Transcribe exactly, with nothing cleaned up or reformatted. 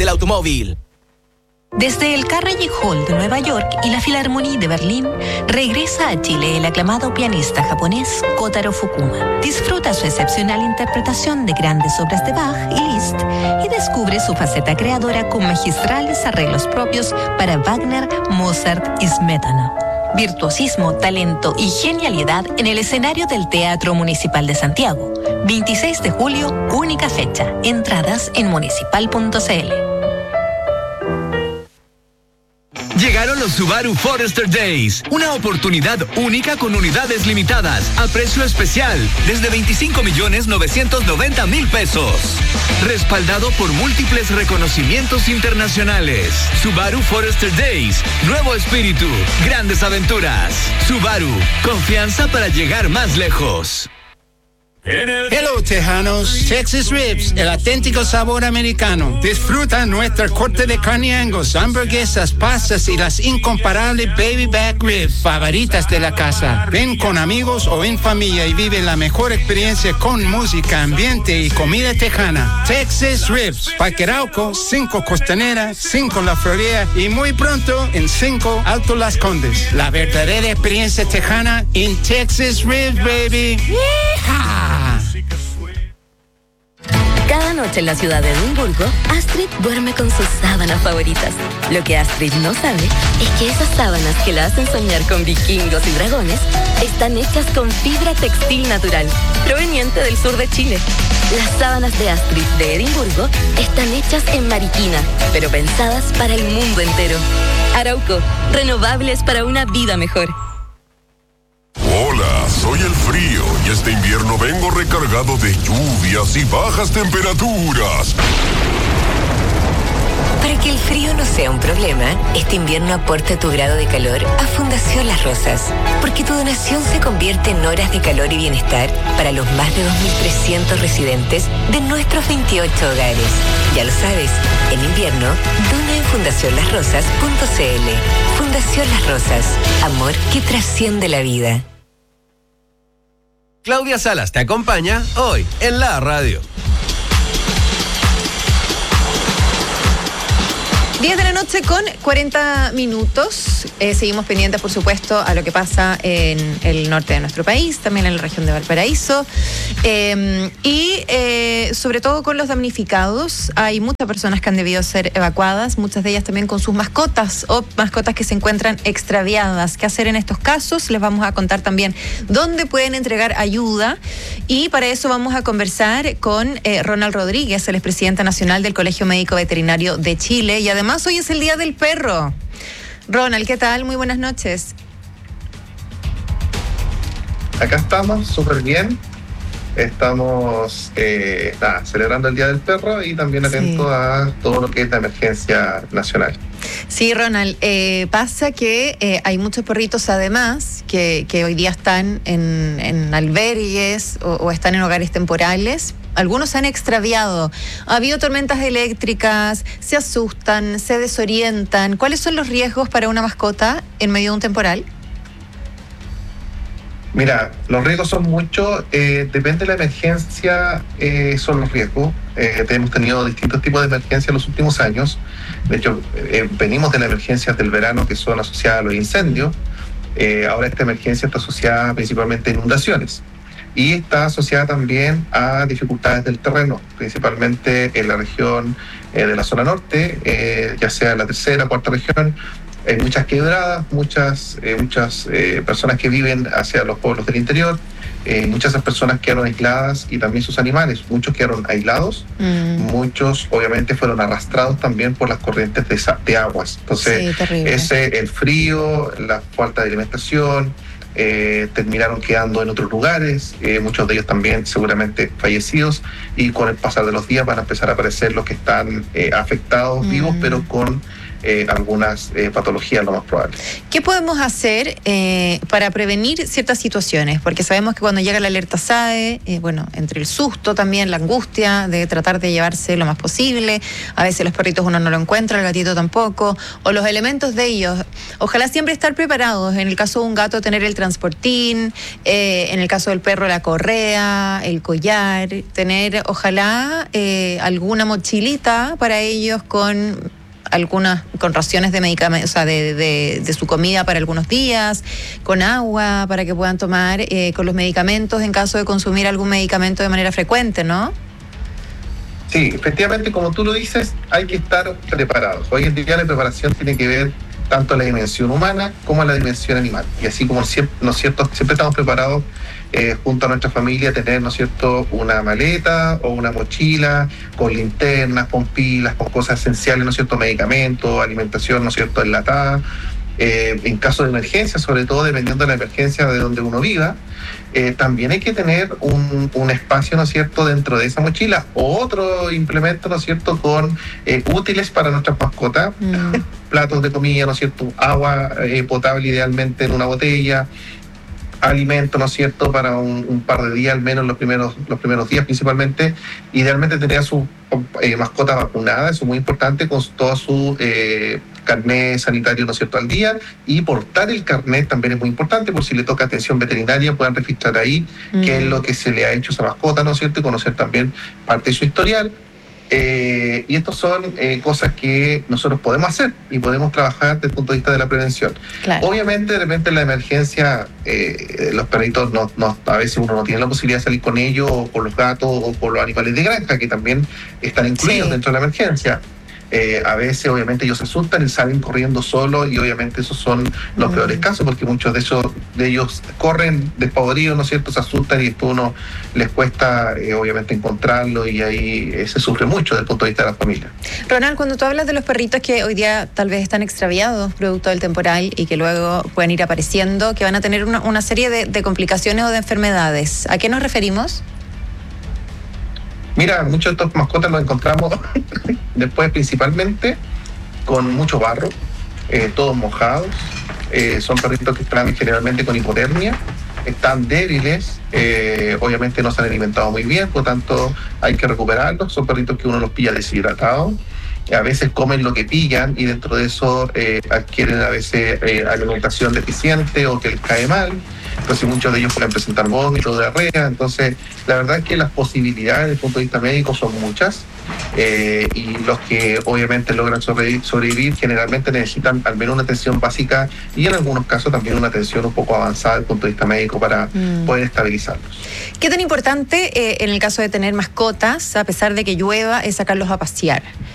del automóvil. Desde el Carnegie Hall de Nueva York y la Philharmonie de Berlín, regresa a Chile el aclamado pianista japonés Kotaro Fukuma. Disfruta su excepcional interpretación de grandes obras de Bach y Liszt y descubre su faceta creadora con magistrales arreglos propios para Wagner, Mozart y Smetana. Virtuosismo, talento y genialidad en el escenario del Teatro Municipal de Santiago. veintiséis de julio, única fecha. Entradas en municipal punto c l. Llegaron los Subaru Forester Days, una oportunidad única con unidades limitadas, a precio especial, desde veinticinco millones novecientos noventa mil pesos. Respaldado por múltiples reconocimientos internacionales. Subaru Forester Days, nuevo espíritu, grandes aventuras. Subaru, confianza para llegar más lejos. Hello, tejanos. Texas Ribs, el auténtico sabor americano. Disfruta nuestra corte de carne Angus, hamburguesas, pastas y las incomparables baby back ribs favoritas de la casa. Ven con amigos o en familia y vive la mejor experiencia con música, ambiente y comida tejana. Texas Ribs, Parque Arauco, cinco Costanera, cinco La Florida y muy pronto en cinco Alto Las Condes. La verdadera experiencia tejana en Texas Ribs, baby. ¡Yeehaw! Cada noche en la ciudad de Edimburgo, Astrid duerme con sus sábanas favoritas. Lo que Astrid no sabe es que esas sábanas que la hacen soñar con vikingos y dragones están hechas con fibra textil natural, proveniente del sur de Chile. Las sábanas de Astrid de Edimburgo están hechas en Mariquina, pero pensadas para el mundo entero. Arauco, renovables para una vida mejor. Hola, soy el frío y este invierno vengo recargado de lluvias y bajas temperaturas. Para que el frío no sea un problema, este invierno aporta tu grado de calor a Fundación Las Rosas, porque tu donación se convierte en horas de calor y bienestar para los más de dos mil trescientos residentes de nuestros veintiocho hogares. Ya lo sabes, en invierno, dona en fundación las rosas punto c l. Fundación Las Rosas, amor que trasciende la vida. Claudia Salas te acompaña hoy en la radio. diez de la noche con cuarenta minutos. Eh, seguimos pendientes, por supuesto, a lo que pasa en el norte de nuestro país, también en la región de Valparaíso. Eh, y eh, sobre todo con los damnificados. Hay muchas personas que han debido ser evacuadas, muchas de ellas también con sus mascotas o mascotas que se encuentran extraviadas. ¿Qué hacer en estos casos? Les vamos a contar también dónde pueden entregar ayuda. Y para eso vamos a conversar con eh, Ronald Rodríguez, el expresidente nacional del Colegio Médico Veterinario de Chile. Y además hoy es el Día del Perro. Ronald, ¿qué tal? Muy buenas noches. Acá estamos, súper bien. Estamos eh, nada, celebrando el Día del Perro y también atentos sí. a todo lo que es la emergencia nacional. Sí, Ronald, eh, pasa que eh, hay muchos perritos además que, que hoy día están en, en albergues o, o están en hogares temporales. Algunos se han extraviado. Ha habido tormentas eléctricas, se asustan, se desorientan. ¿Cuáles son los riesgos para una mascota en medio de un temporal? Mira, los riesgos son muchos, eh, depende de la emergencia, eh, son los riesgos. Eh, hemos tenido distintos tipos de emergencias en los últimos años. De hecho, eh, venimos de las emergencias del verano que son asociadas a los incendios. Eh, ahora esta emergencia está asociada principalmente a inundaciones. Y está asociada también a dificultades del terreno, principalmente en la región eh, de la zona norte, eh, ya sea la tercera o cuarta región. Hay muchas quebradas, muchas, eh, muchas eh, personas que viven hacia los pueblos del interior, eh, muchas de esas personas quedaron aisladas y también sus animales, muchos quedaron aislados, mm. muchos obviamente fueron arrastrados también por las corrientes de, de aguas. Entonces, sí, ese, el frío, la falta de alimentación, Eh, terminaron quedando en otros lugares, eh, muchos de ellos también seguramente fallecidos, y con el pasar de los días van a empezar a aparecer los que están eh, afectados, mm. vivos, pero con eh, algunas eh, patologías, lo más probable. ¿Qué podemos hacer eh, para prevenir ciertas situaciones? Porque sabemos que cuando llega la alerta S A E, eh, bueno, entre el susto también, la angustia de tratar de llevarse lo más posible, a veces los perritos uno no lo encuentra, el gatito tampoco, o los elementos de ellos. Ojalá siempre estar preparados. En el caso de un gato, tener el transportín, eh, en el caso del perro, la correa, el collar, tener, ojalá, eh, alguna mochilita para ellos con algunas, con raciones de medicamentos, o sea, de, de, de su comida para algunos días, con agua para que puedan tomar, eh, con los medicamentos en caso de consumir algún medicamento de manera frecuente, ¿no? Sí, efectivamente, como tú lo dices, hay que estar preparados. Hoy en día la preparación tiene que ver tanto a la dimensión humana como a la dimensión animal. Y así como siempre, ¿no es cierto?, siempre estamos preparados eh, junto a nuestra familia, tener, ¿no es cierto?, una maleta o una mochila con linternas, con pilas, con cosas esenciales, ¿no es cierto?, medicamentos, alimentación, ¿no es cierto?, enlatada. Eh, en caso de emergencia, sobre todo dependiendo de la emergencia de donde uno viva, eh, también hay que tener un, un espacio, ¿no es cierto?, dentro de esa mochila, o otro implemento, ¿no es cierto?, con eh, útiles para nuestras mascotas, mm. platos de comida, ¿no es cierto?, agua eh, potable idealmente en una botella, alimento, ¿no es cierto?, para un, un par de días, al menos los primeros, los primeros días principalmente. Idealmente tener a su eh, mascota vacunada, eso es muy importante, con todo su eh, carnet sanitario, ¿no es cierto?, al día, y portar el carnet también es muy importante, por si le toca atención veterinaria, puedan registrar ahí mm. qué es lo que se le ha hecho a esa mascota, ¿no es cierto?, y conocer también parte de su historial. Eh, y estas son eh, cosas que nosotros podemos hacer y podemos trabajar desde el punto de vista de la prevención. Claro. Obviamente, de repente en la emergencia, eh, los perritos, no, no, a veces uno no tiene la posibilidad de salir con ellos, o con los gatos, o con los animales de granja, que también están incluidos sí. dentro de la emergencia. Eh, a veces obviamente ellos se asustan y salen corriendo solos, y obviamente esos son los mm. peores casos, porque muchos de esos de ellos corren despavoridos, ¿no es cierto?, se asustan, y después uno les cuesta eh, obviamente encontrarlo, y ahí eh, se sufre mucho desde el punto de vista de la familia. Ronald, cuando tú hablas de los perritos que hoy día tal vez están extraviados producto del temporal y que luego pueden ir apareciendo, que van a tener una, una serie de, de complicaciones o de enfermedades, ¿a qué nos referimos? Mira, muchos de estos mascotas los encontramos después principalmente con mucho barro, eh, todos mojados. Eh, son perritos que están generalmente con hipotermia, están débiles, eh, obviamente no se han alimentado muy bien, por lo tanto hay que recuperarlos. Son perritos que uno los pilla deshidratados. A veces comen lo que pillan, y dentro de eso eh, adquieren a veces eh, alimentación deficiente o que les cae mal. Entonces muchos de ellos pueden presentar vómitos, diarrea. Entonces la verdad es que las posibilidades desde el punto de vista médico son muchas, eh, y los que obviamente logran sobrevivir, sobrevivir generalmente necesitan al menos una atención básica, y en algunos casos también una atención un poco avanzada desde el punto de vista médico para mm. poder estabilizarlos. ¿Qué tan importante eh, en el caso de tener mascotas, a pesar de que llueva, es sacarlos a pasear?